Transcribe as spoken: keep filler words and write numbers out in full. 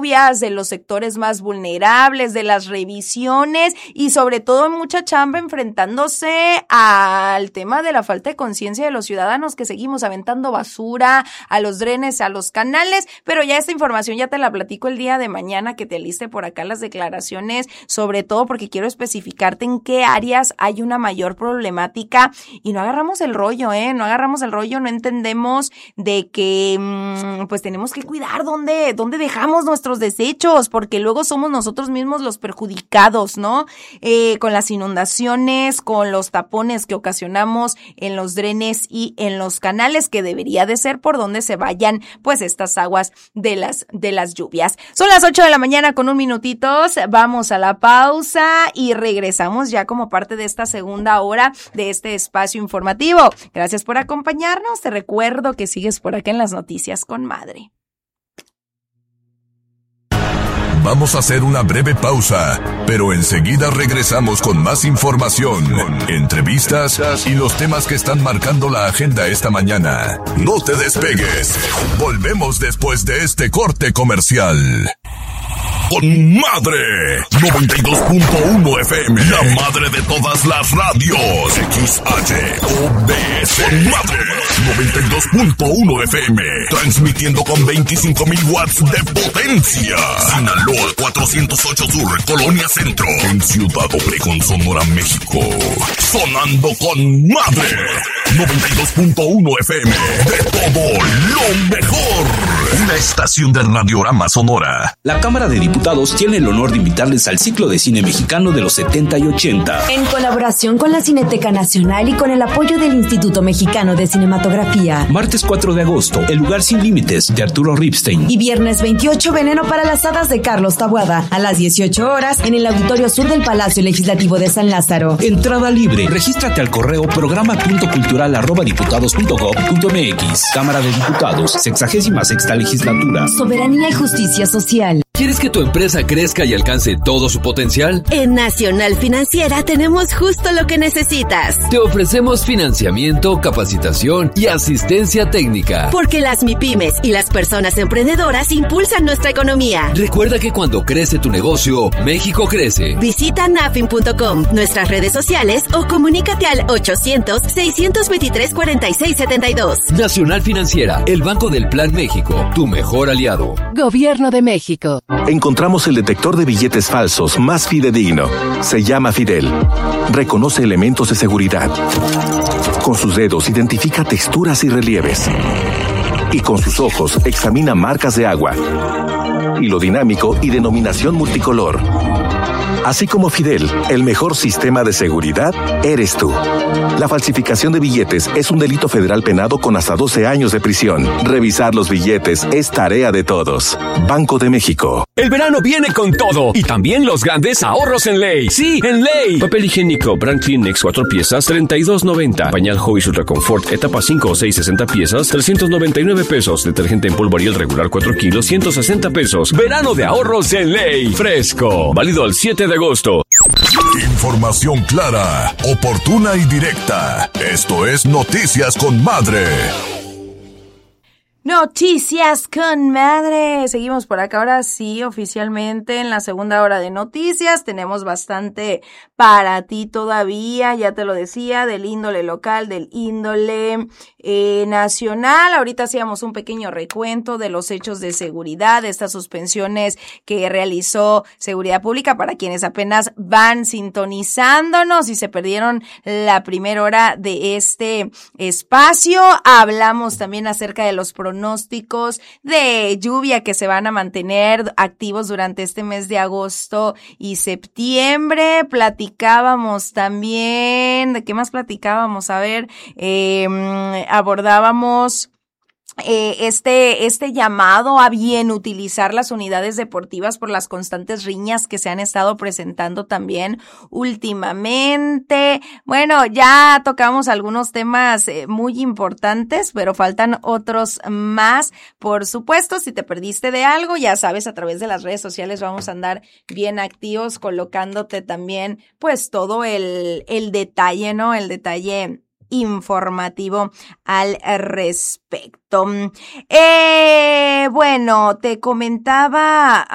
lluvias, de los sectores más vulnerables, de las revisiones y sobre todo mucha chamba enfrentándose al tema de la falta de conciencia de los ciudadanos que seguimos aventando basura a los drenes, a los canales, pero ya esta información ya te la platico el día de mañana, que te aliste por acá las declaraciones, sobre todo porque quiero especificarte en qué áreas hay una mayor problemática y no agarramos el rollo, eh, no agarramos el rollo, no entendemos de que mmm, pues tenemos que cuidar dónde, dónde dejamos nuestros desechos, porque luego somos nosotros mismos los perjudicados, ¿no? Eh, con las inundaciones, con los tapones que ocasionamos en los drenes y en los canales, que debería de ser por donde se vayan pues estas aguas de las, de las lluvias. Son las ocho de la mañana con un minutitos, vamos a la pausa y regresamos ya como parte de esta segunda hora de este espacio informativo. Gracias por acompañarnos, te recuerdo que sigues por acá en las noticias con Madre. Vamos a hacer una breve pausa, pero enseguida regresamos con más información, entrevistas y los temas que están marcando la agenda esta mañana. No te despegues. Volvemos después de este corte comercial. Con Madre noventa y dos punto uno F M, la madre de todas las radios. X H O B S Con Madre noventa y dos punto uno F M, transmitiendo con veinticinco mil watts de potencia. Sinaloa cuatrocientos ocho Sur, Colonia Centro, en Ciudad Obregón, Sonora, México. Sonando con Madre noventa y dos punto uno F M, de todo lo mejor. Una estación de Radiorama Sonora. La Cámara de Diputados tiene el honor de invitarles al ciclo de cine mexicano de los setenta y ochenta. En colaboración con la Cineteca Nacional y con el apoyo del Instituto Mexicano de Cinematografía. Martes cuatro de agosto, El lugar sin límites, de Arturo Ripstein. Y viernes veintiocho, Veneno para las hadas, de Carlos Taboada, a las dieciocho horas, en el Auditorio Sur del Palacio Legislativo de San Lázaro. Entrada libre. Regístrate al correo programa punto cultural arroba diputados punto gob punto mx. Cámara de Diputados, sexagésima sexta legislatura. Soberanía y justicia social. ¿Quieres que tu empresa crezca y alcance todo su potencial? En Nacional Financiera tenemos justo lo que necesitas. Te ofrecemos financiamiento, capacitación y asistencia técnica. Porque las MIPYMES y las personas emprendedoras impulsan nuestra economía. Recuerda que cuando crece tu negocio, México crece. Visita nafin punto com, nuestras redes sociales o comunícate al ochocientos, seiscientos veintitrés, cuarenta y seis setenta y dos. Nacional Financiera, el Banco del Plan México, tu mejor aliado. Gobierno de México. Encontramos el detector de billetes falsos más fidedigno. Se llama Fidel. Reconoce elementos de seguridad. Con sus dedos identifica texturas y relieves. Y con sus ojos examina marcas de agua. Hilo dinámico y denominación multicolor. Así como Fidel, el mejor sistema de seguridad eres tú. La falsificación de billetes es un delito federal penado con hasta doce años de prisión. Revisar los billetes es tarea de todos. Banco de México. El verano viene con todo y también los grandes ahorros en Ley. Sí, en Ley. Papel higiénico Brand Kleenex cuatro piezas, treinta y dos noventa. Pañal Hobbies Ultra Comfort etapa cinco o seis, sesenta piezas, trescientos noventa y nueve pesos. Detergente en polvo Ariel regular cuatro kilos, ciento sesenta pesos. Verano de ahorros en Ley. Fresco. Válido al siete de agosto. Información clara, oportuna y directa. Esto es Noticias con Madre. Noticias con Madre. Seguimos por acá ahora sí, oficialmente en la segunda hora de noticias. Tenemos bastante para ti todavía, ya te lo decía, del índole local, del índole eh, nacional. Ahorita hacíamos un pequeño recuento de los hechos de seguridad, de estas suspensiones que realizó Seguridad Pública para quienes apenas van sintonizándonos y se perdieron la primera hora de este espacio. Hablamos también acerca de los pronósticos pronósticos de lluvia que se van a mantener activos durante este mes de agosto y septiembre. Platicábamos también, ¿de qué más platicábamos? A ver, eh, abordábamos Eh, este, este llamado a bien utilizar las unidades deportivas por las constantes riñas que se han estado presentando también últimamente. Bueno, ya tocamos algunos temas eh, muy importantes, pero faltan otros más. Por supuesto, si te perdiste de algo, ya sabes, a través de las redes sociales vamos a andar bien activos colocándote también, pues, todo el, el detalle, ¿no? El detalle informativo al respecto. Eh, bueno, te comentaba